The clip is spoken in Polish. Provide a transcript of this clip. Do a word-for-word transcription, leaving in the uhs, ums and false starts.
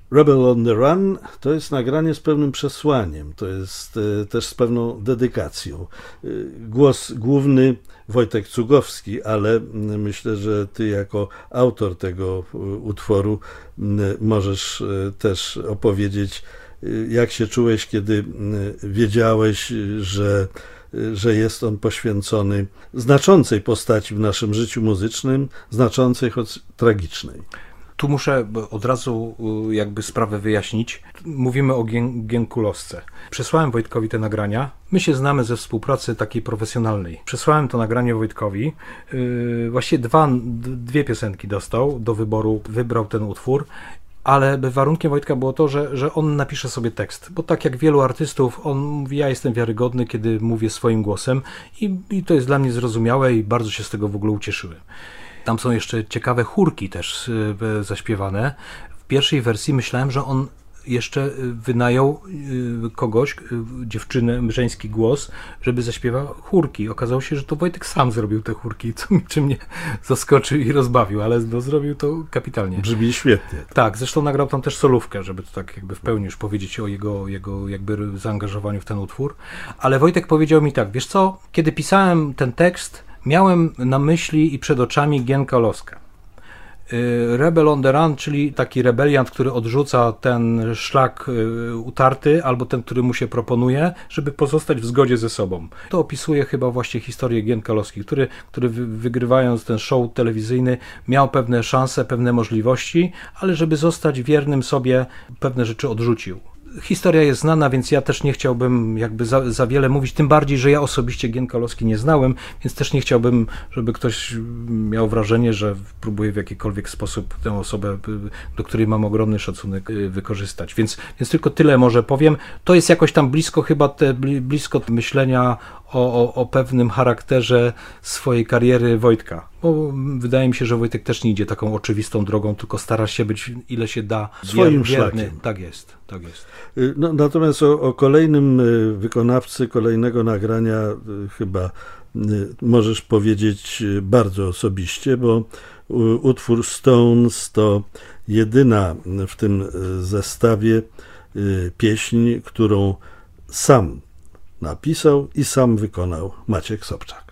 Rebel on the Run to jest nagranie z pewnym przesłaniem, to jest e, też z pewną dedykacją. E, głos główny Wojtek Cugowski, ale myślę, że ty jako autor tego utworu możesz też opowiedzieć, jak się czułeś, kiedy wiedziałeś, że, że jest on poświęcony znaczącej postaci w naszym życiu muzycznym, znaczącej, choć tragicznej. Tu muszę od razu jakby sprawę wyjaśnić. Mówimy o Gienkulowsce. Przesłałem Wojtkowi te nagrania. My się znamy ze współpracy takiej profesjonalnej. Przesłałem to nagranie Wojtkowi. Yy, właściwie dwa, dwie piosenki dostał do wyboru. Wybrał ten utwór. Ale warunkiem Wojtka było to, że, że on napisze sobie tekst. Bo tak jak wielu artystów, on mówi, ja jestem wiarygodny, kiedy mówię swoim głosem. I, i to jest dla mnie zrozumiałe i bardzo się z tego w ogóle ucieszyłem. Tam są jeszcze ciekawe chórki też zaśpiewane. W pierwszej wersji myślałem, że on jeszcze wynajął kogoś, dziewczynę, żeński głos, żeby zaśpiewał chórki. Okazało się, że to Wojtek sam zrobił te chórki, co, czy mnie zaskoczył i rozbawił, ale no, zrobił to kapitalnie. Brzmi świetnie. Tak, zresztą nagrał tam też solówkę, żeby to tak jakby w pełni już powiedzieć o jego, jego jakby zaangażowaniu w ten utwór. Ale Wojtek powiedział mi tak, wiesz co, kiedy pisałem ten tekst, miałem na myśli i przed oczami Gienka Loska. Rebel on the Run, czyli taki rebeliant, który odrzuca ten szlak utarty, albo ten, który mu się proponuje, żeby pozostać w zgodzie ze sobą. To opisuje chyba właśnie historię Gienka Loski, który, który wygrywając ten show telewizyjny miał pewne szanse, pewne możliwości, ale żeby zostać wiernym sobie, pewne rzeczy odrzucił. Historia jest znana, więc ja też nie chciałbym jakby za, za wiele mówić, tym bardziej, że ja osobiście Gienka Loski nie znałem, więc też nie chciałbym, żeby ktoś miał wrażenie, że próbuję w jakikolwiek sposób tę osobę, do której mam ogromny szacunek, wykorzystać. Więc, więc tylko tyle może powiem. To jest jakoś tam blisko chyba te, blisko myślenia o, o, o pewnym charakterze swojej kariery Wojtka. Bo wydaje mi się, że Wojtek też nie idzie taką oczywistą drogą, tylko stara się być, ile się da, swoim wierny. szlakiem. Tak jest, tak jest. No, natomiast o, o kolejnym wykonawcy kolejnego nagrania chyba możesz powiedzieć bardzo osobiście, bo utwór Stones to jedyna w tym zestawie pieśń, którą sam napisał i sam wykonał Maciek Sobczak.